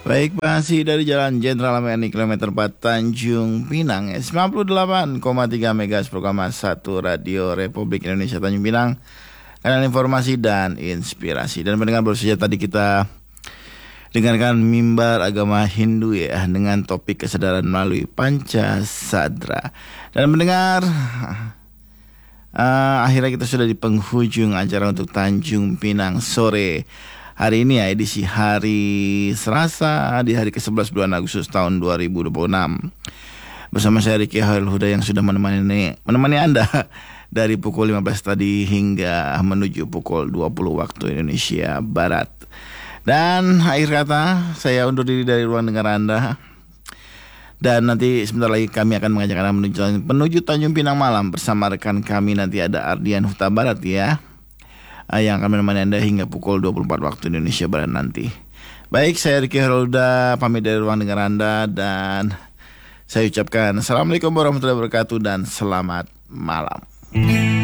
Baik, masih dari Jalan Jenderal Mani kilometer 4 Tanjung Pinang 98,3 MHz program 1 Radio Republik Indonesia Tanjung Pinang. Kanal informasi dan inspirasi. Dan pendengar baru saja tadi kita dengarkan mimbar agama Hindu ya, dengan topik kesadaran melalui Pancasadra. Dan mendengar akhirnya kita sudah di penghujung acara untuk Tanjung Pinang sore hari ini ya, edisi hari Selasa di hari ke-11 bulan Agustus tahun 2026. Bersama saya Riki Hairul Huda yang sudah menemani Anda dari pukul 15 tadi hingga menuju pukul 20 waktu Indonesia Barat. Dan akhir kata saya undur diri dari ruang dengar Anda. Dan nanti sebentar lagi kami akan mengajak Anda menuju Tanjung Pinang malam bersama rekan kami. Nanti ada Ardian Huta Barat ya, yang akan menemani Anda hingga pukul 24 waktu Indonesia Barat nanti. Baik, saya Riki Herolda pamit dari ruang dengar Anda dan saya ucapkan Assalamualaikum warahmatullahi wabarakatuh dan selamat malam.